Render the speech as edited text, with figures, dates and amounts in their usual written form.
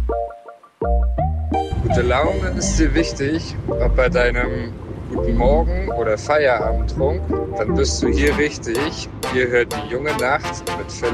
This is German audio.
Gute Laune ist dir wichtig, ob bei deinem guten Morgen oder Feierabendtrunk, dann bist du hier richtig. Ihr hört die junge Nacht mit Philipp